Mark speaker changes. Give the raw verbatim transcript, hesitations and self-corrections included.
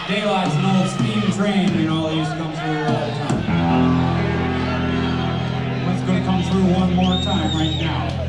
Speaker 1: Daylight's an old steam train, you know, they used to come through all the time. It's going to come through one more time right now.